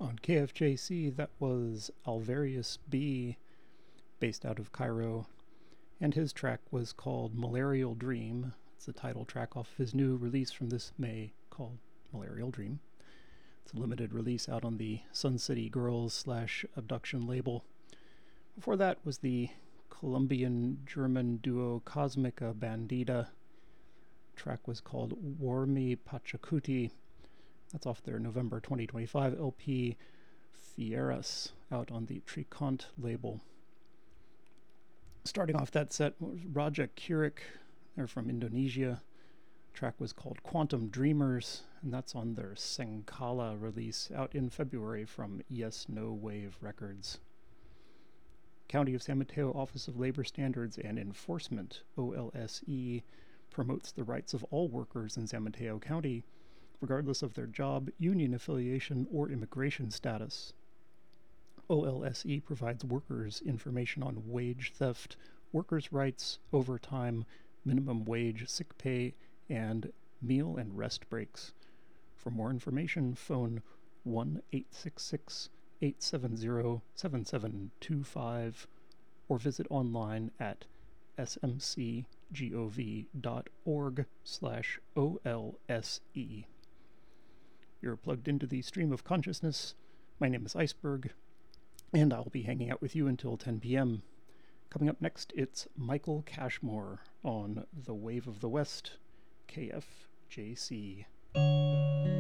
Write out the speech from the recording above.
On KFJC, that was Alvarius B, based out of Cairo, and his track was called Malarial Dream. It's the title track off his new release from this May called Malarial Dream. It's a limited release out on the Sun City Girls/Abduction label. Before that was the Colombian-German duo Cosmica Bandida. The track was called Warmi Pachacuti. That's off their November 2025 LP Fieras, out on the Tricont label. Starting off that set was Raja Kurik. They're from Indonesia. The track was called Quantum Dreamers, and that's on their Sengkala release out in February from Yes No Wave Records. County of San Mateo Office of Labor Standards and Enforcement, OLSE, promotes the rights of all workers in San Mateo County, regardless of their job, union affiliation, or immigration status. OLSE provides workers information on wage theft, workers' rights, overtime, minimum wage, sick pay, and meal and rest breaks. For more information, phone 1-866-870-7725 or visit online at smcgov.org/OLSE. You're plugged into the stream of consciousness. My name is Iceberg, and I'll be hanging out with you until 10 p.m. Coming up next, it's Michael Cashmore on The Wave of the West, KFJC.